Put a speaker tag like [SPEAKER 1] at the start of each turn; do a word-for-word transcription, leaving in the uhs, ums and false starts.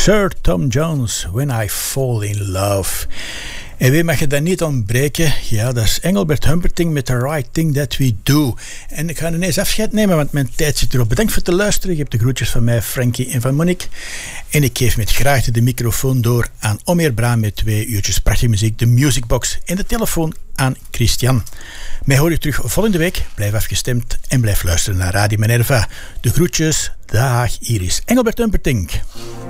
[SPEAKER 1] Sir Tom Jones, When I Fall in Love. En wie mag je dan niet ontbreken? Ja, dat is Engelbert Humperdinck met The Right Thing That We Do. En ik ga ineens afscheid nemen, want mijn tijd zit erop. Bedankt voor het luisteren. Je hebt de groetjes van mij, Frankie en van Monique. En ik geef met graagte de microfoon door aan Omer Braam met twee uurtjes prachtige muziek, de Musicbox. En de telefoon aan Christian. Mij hoor je terug volgende week. Blijf afgestemd en blijf luisteren naar Radio Minerva. De groetjes. Dag, hier is Engelbert Humperdinck.